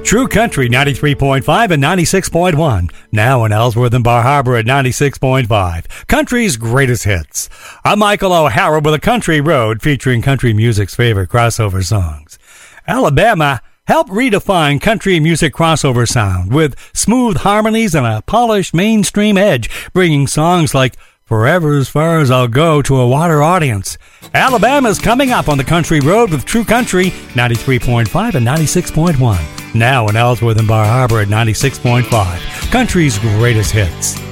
True Country 93.5 and 96.1. Now in Ellsworth and Bar Harbor at 96.5. Country's greatest hits. I'm Michael O'Hara with a Country Road featuring country music's favorite crossover songs. Alabama helped redefine country music crossover sound with smooth harmonies and a polished mainstream edge, bringing songs like Forever As Far As I'll Go to a wider audience. Alabama's coming up on the Country Road with True Country 93.5 and 96.1. Now in Ellsworth and Bar Harbor at 96.5. Country's greatest hits.